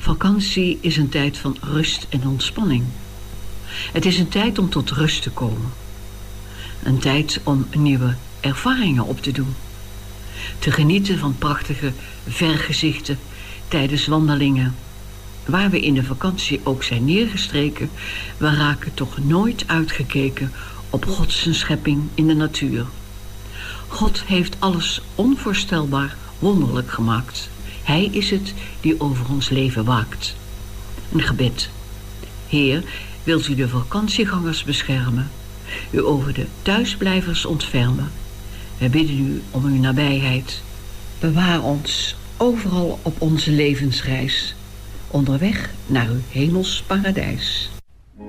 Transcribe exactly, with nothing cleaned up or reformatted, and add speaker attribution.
Speaker 1: Vakantie is een tijd van rust en ontspanning. Het is een tijd om tot rust te komen. Een tijd om nieuwe ervaringen op te doen. Te genieten van prachtige vergezichten tijdens wandelingen. Waar we in de vakantie ook zijn neergestreken, we raken toch nooit uitgekeken op Gods schepping in de natuur. God heeft alles onvoorstelbaar wonderlijk gemaakt. Hij is het die over ons leven waakt. Een gebed. Heer, wilt u de vakantiegangers beschermen, u over de thuisblijvers ontfermen. Wij bidden u om uw nabijheid. Bewaar ons overal op onze levensreis, onderweg naar uw hemels paradijs.